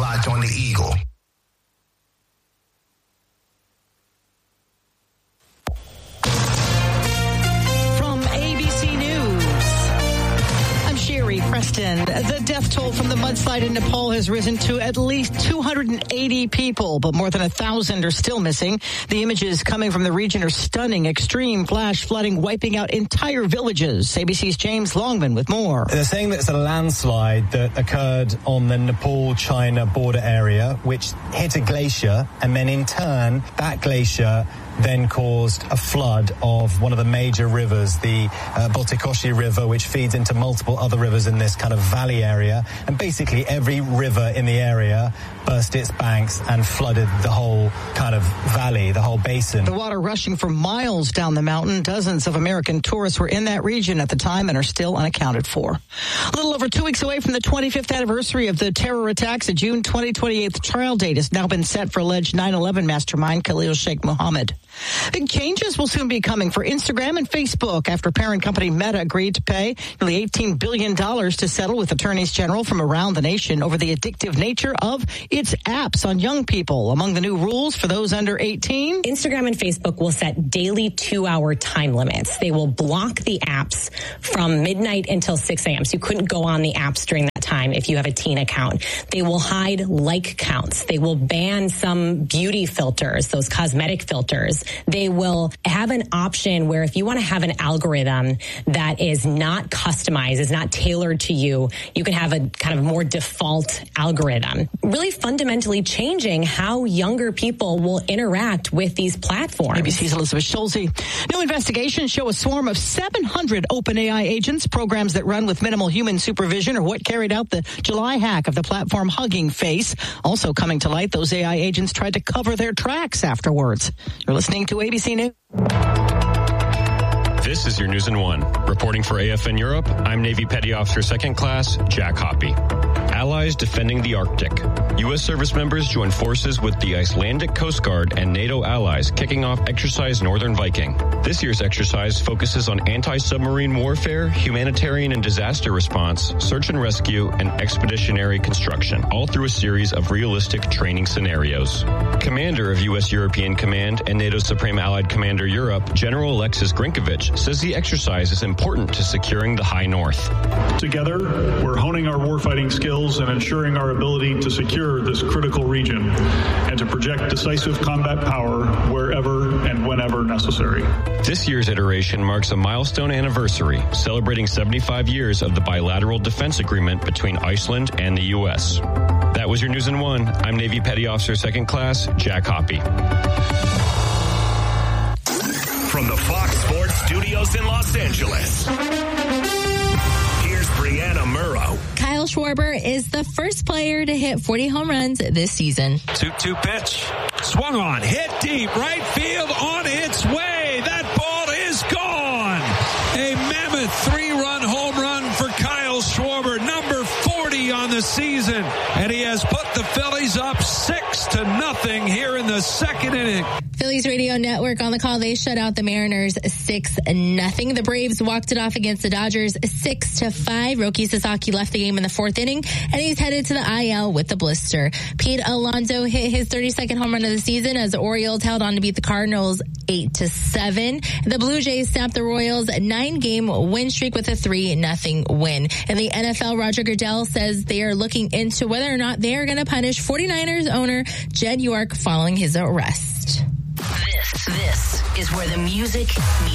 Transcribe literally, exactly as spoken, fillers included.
locked on the Eagle. Preston. The death toll from the mudslide in Nepal has risen to at least two hundred eighty people, but more than a thousand are still missing. The images coming from the region are stunning. Extreme flash flooding wiping out entire villages. A B C's James Longman with more. They're saying that it's a landslide that occurred on the Nepal-China border area, which hit a glacier, and then in turn, that glacier then caused a flood of one of the major rivers, the uh, Baltikoshi River, which feeds into multiple other rivers in this kind of valley area. And basically every river in the area burst its banks and flooded the whole kind of valley, the whole basin. The water rushing for miles down the mountain. Dozens of American tourists were in that region at the time and are still unaccounted for. A little over two weeks away from the twenty-fifth anniversary of the terror attacks, a June twenty twenty-eight trial date has now been set for alleged nine eleven mastermind Khalil Sheikh Mohammed. Big changes will soon be coming for Instagram and Facebook after parent company Meta agreed to pay nearly eighteen billion dollars to settle with attorneys general from around the nation over the addictive nature of its apps on young people. Among the new rules for those under eighteen, Instagram and Facebook will set daily two-hour time limits. They will block the apps from midnight until six a.m. So you couldn't go on the apps during that time if you have a teen account. They will hide like counts. They will ban some beauty filters, those cosmetic filters. They will have an option where if you want to have an algorithm that is not customized, is not tailored to you, you can have a kind of more default algorithm. Really fundamentally changing how younger people will interact with these platforms. A B C's Elizabeth Schulze. New investigations show a swarm of seven hundred OpenAI agents, programs that run with minimal human supervision, are what carried out the July hack of the platform Hugging Face. Also coming to light, those A I agents tried to cover their tracks afterwards. You're listening to A B C News. This is your News in One. Reporting for A F N Europe, I'm Navy Petty Officer Second Class Jack Hoppy. Allies defending the Arctic. U S service members join forces with the Icelandic Coast Guard and NATO allies, kicking off Exercise Northern Viking. This year's exercise focuses on anti-submarine warfare, humanitarian and disaster response, search and rescue, and expeditionary construction, all through a series of realistic training scenarios. Commander of U S European Command and NATO's Supreme Allied Commander Europe, General Alexis Grinkovich, says the exercise is important to securing the High North. Together, we're honing our warfighting skills and ensuring our ability to secure this critical region and to project decisive combat power wherever and whenever necessary. This year's iteration marks a milestone anniversary, celebrating seventy-five years of the bilateral defense agreement between Iceland and the U S. That was your News in One. I'm Navy Petty Officer Second Class Jack Hoppy. From the Fox Sports Studios in Los Angeles, here's Brianna Murrow. Kyle Schwarber is the first player to hit forty home runs this season. two two pitch. Swung on. Hit deep. Right field on its way. That ball is gone. A mammoth three-run home run for Kyle Schwarber. Number forty on the season. And he has put the Phillies up six to nothing here in the second inning. Phillies radio network on the call. They shut out the Mariners six nothing. The Braves walked it off against the Dodgers six to five. Roki Sasaki left the game in the fourth inning, and he's headed to the I L with the blister. Pete Alonso hit his thirty-second home run of the season as the Orioles held on to beat the Cardinals eight to seven. The Blue Jays snapped the Royals nine-game win streak with a three nothing win. In the N F L, Roger Goodell says they are looking into whether or not they are going to punish forty-niners owner Jed York following his arrest. This, this is where the music meets